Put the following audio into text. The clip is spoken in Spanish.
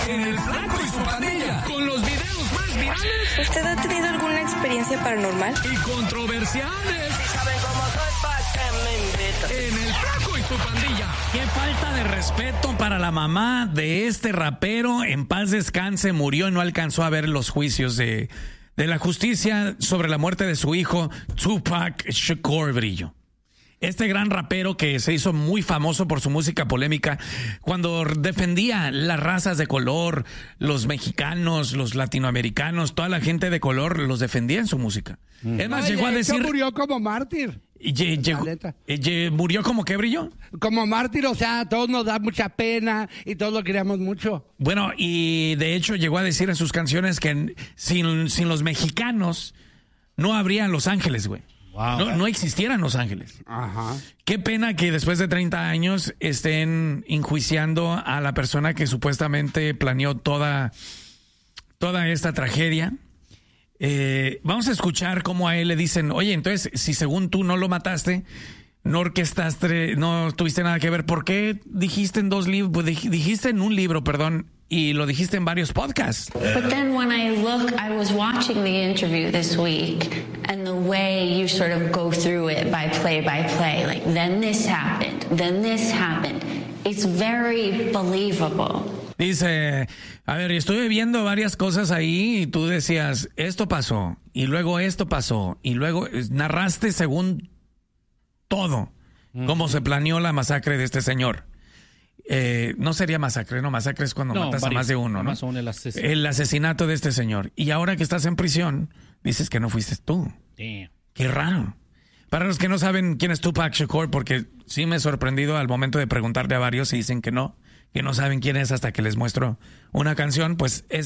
en El Flaco y su Pandilla, con los videos más virales. ¿Usted ha tenido alguna experiencia paranormal? Y controversiales. Si saben cómo soy, ¿pa' qué me invitan? En El Flaco y su Pandilla. Qué falta de respeto para la mamá de este rapero. En paz descanse, murió y no alcanzó a ver los juicios de la justicia sobre la muerte de su hijo, Tupac Shakur Brillo. Este gran rapero que se hizo muy famoso por su música polémica cuando defendía las razas de color, los mexicanos, los latinoamericanos, toda la gente de color los defendía en su música. Es más, llegó a decir... murió como mártir. ¿Murió como qué, Brillo? Como mártir, o sea, a todos nos da mucha pena y todos lo queríamos mucho. Bueno, y de hecho llegó a decir en sus canciones que sin los mexicanos no habría Los Ángeles, güey. Wow. No existieran Los Ángeles. Ajá. Qué pena que después de 30 años estén enjuiciando a la persona que supuestamente planeó toda esta tragedia. Vamos a escuchar cómo a él le dicen, oye, entonces, si según tú no lo mataste, no orquestaste, no tuviste nada que ver, ¿por qué dijiste en dos libros? Pues dijiste en un libro, perdón, y lo dijiste en varios podcasts. But then when I was watching the interview this week, and the way you sort of go through it by play, like, then this happened, it's very believable. Dice, a ver, estuve viendo varias cosas ahí y tú decías, esto pasó, y luego esto pasó, y luego narraste según todo, cómo se planeó la masacre de este señor. No sería masacre, no, masacre es cuando matas a más de uno, ¿no? El asesinato de este señor. Y ahora que estás en prisión, dices que no fuiste tú. Damn. Qué raro. Para los que no saben quién es Tupac Shakur, porque sí me he sorprendido al momento de preguntarle a varios y dicen que no saben quién es hasta que les muestro una canción, pues es